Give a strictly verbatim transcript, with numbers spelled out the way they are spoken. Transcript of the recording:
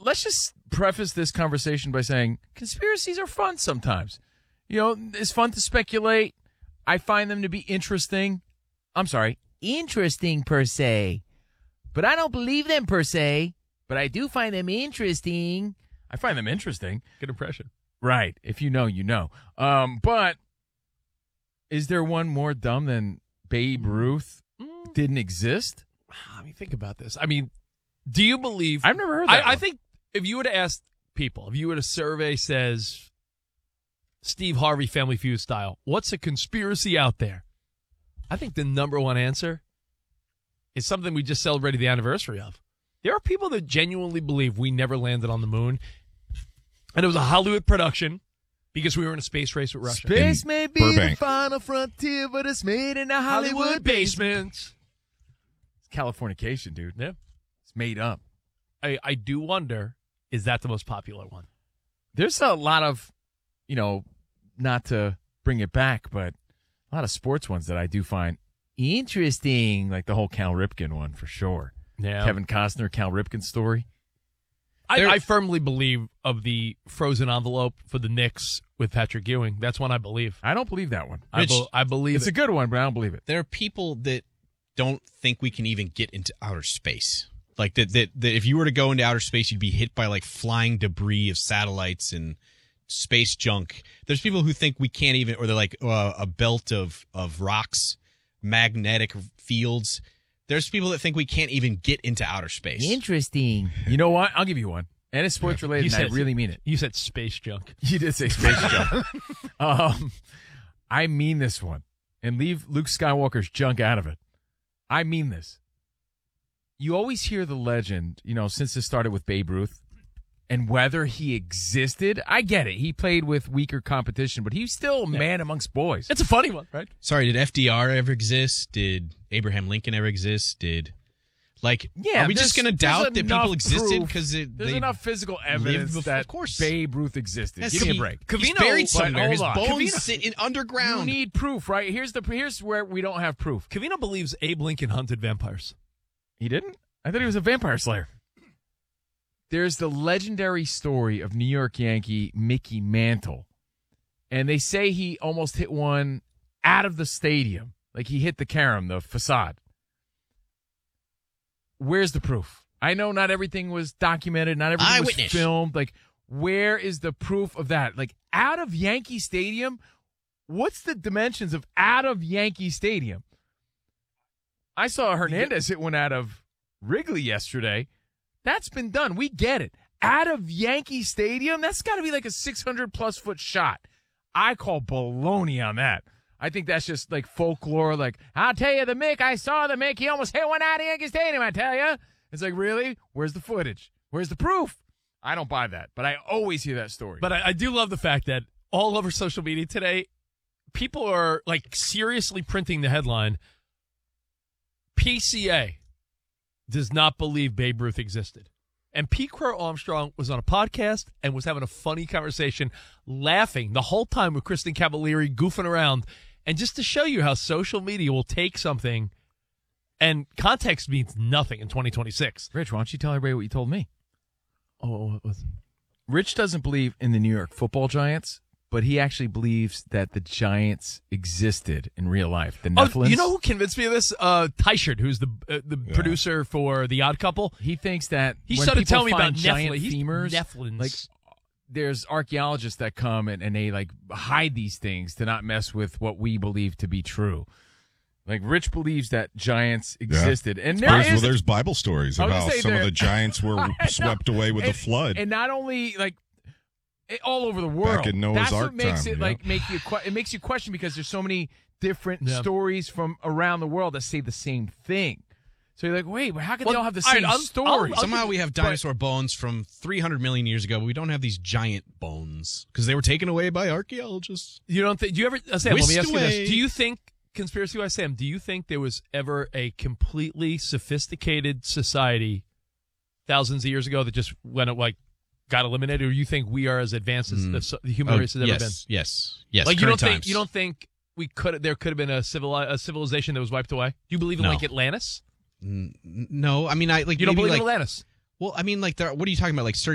let's just preface this conversation by saying conspiracies are fun sometimes. You know, it's fun to speculate. I find them to be interesting. I'm sorry, interesting per se. But I don't believe them per se. But I do find them interesting. I find them interesting. Good impression. Right. If you know, you know. Um, but is there one more dumb than Babe Ruth Mm. didn't exist? Let me think about this. I mean, do you believe? I've never heard that I, I one. think if you were to ask people, if you were to survey says Steve Harvey Family Feud style, what's a conspiracy out there? I think the number one answer is something we just celebrated the anniversary of. There are people that genuinely believe we never landed on the moon, and it was a Hollywood production because we were in a space race with Russia. Space In may be Burbank. the final frontier, but it's made in a Hollywood, Hollywood basement. basement. It's Californication, dude. Yeah. It's made up. I, I do wonder, is that the most popular one? There's a lot of, you know, not to bring it back, but a lot of sports ones that I do find interesting, like the whole Cal Ripken one for sure. Yeah. Kevin Costner, Cal Ripken story. I, There- I firmly believe of the frozen envelope for the Knicks with Patrick Ewing. That's one I believe. I don't believe that one. I, Rich, be, I believe It's it. a good one, but I don't believe it. There are people that don't think we can even get into outer space. Like that, that, that if you were to go into outer space, you'd be hit by like flying debris of satellites and space junk. There's people who think we can't even, or they're like uh, a belt of, of rocks, magnetic fields. There's people that think we can't even get into outer space. Interesting. You know what? I'll give you one. And it's sports related, You and I said- really mean it. You said space junk. You did say space junk. Um, I mean this one. And leave Luke Skywalker's junk out of it. I mean this. You always hear the legend, you know, since it started with Babe Ruth, and whether he existed. I get it. He played with weaker competition, but he's still a man amongst boys. It's a funny one, right? Sorry, did F D R ever exist? Did Abraham Lincoln ever exist? Did like Yeah, are we just there's- going to there's doubt that enough people existed proof. because There's they enough physical evidence before- that of course. Babe Ruth existed. Yes, Give me a he- break. He's Covino- buried but somewhere. hold His on. bones Covino- sit in You underground. need proof, right? Here's the here's where we don't have proof. Covino believes Abe Lincoln hunted vampires. He didn't? I thought he was a vampire slayer. There's the legendary story of New York Yankee Mickey Mantle. And they say he almost hit one out of the stadium. Like he hit the carom, the facade. Where's the proof? I know not everything was documented, not everything was Eyewitness. filmed. Like, where is the proof of that? Like, out of Yankee Stadium? What's the dimensions of out of Yankee Stadium? I saw Hernandez hit one out of Wrigley yesterday. That's been done. We get it. Out of Yankee Stadium, that's got to be like a six hundred plus foot shot. I call baloney on that. I think that's just like folklore. Like, I'll tell you, the Mick, I saw the Mick. He almost hit one out of Yankee Stadium, I tell you. It's like, really? Where's the footage? Where's the proof? I don't buy that, but I always hear that story. But I, I do love the fact that all over social media today, people are like seriously printing the headline, P C A does not believe Babe Ruth existed. And Pete Crow Armstrong was on a podcast and was having a funny conversation, laughing the whole time with Kristen Cavallari, goofing around. And just to show you how social media will take something, and context means nothing in twenty twenty-six. Rich, why don't you tell everybody what you told me? Oh, what was Rich doesn't believe in the New York football Giants, but he actually believes that the Giants existed in real life. The Oh, Nephilim. you know who convinced me of this? Uh, Teichert, who's the uh, the Yeah. producer for The Odd Couple. He thinks that He when started people telling me find about giant Nephilim. He's- femurs, Nephilims. like there's archaeologists that come and, and they like hide these things to not mess with what we believe to be true. Like Rich believes that giants existed, and there There's, is well, there's Bible stories I of was how gonna say some of there- the giants were I know. swept away with and, the flood. and not only like it, all over the world. in Noah's That's Ark what makes time, it yeah. like make you que- it makes you question because there's so many different Yeah. stories from around the world that say the same thing. So you're like, wait, but how can Well, they all have the all right, same I'll- story? I'll- Somehow we have dinosaur bones from three hundred million years ago, but we don't have these giant bones because they were taken away by archaeologists. You don't think? Do you ever, uh, Sam? Let me Whisked ask you away. this: do you think, conspiracy wise, Sam? Do you think there was ever a completely sophisticated society thousands of years ago that just went like got eliminated, or you think we are as advanced as the, so- the human Oh, race has ever yes, been? yes, yes. Like you don't current think times. you don't think we could there could have been a civil a civilization that was wiped away? Do you believe in No. like Atlantis? N- No, I mean, I like. You don't maybe, believe like, in Atlantis? Well, I mean, like, there, what are you talking about? Like, certain